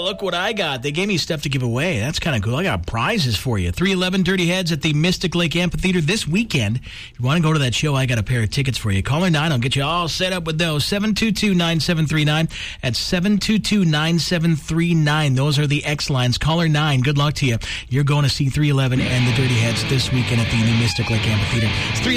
look what I got. They gave me stuff to give away. That's kind of cool. I got prizes for you. 311 Dirty Heads at the Mystic Lake Amphitheater this weekend. If you want to go to that show, I got a pair of tickets for you. Caller 9, I'll get you all set up with those. 722-9739 at 722-9739. Those are the X lines. Caller 9, good luck to you. You're going to see 311 and the Dirty Heads this weekend at the New Mystic Lake Amphitheater. It's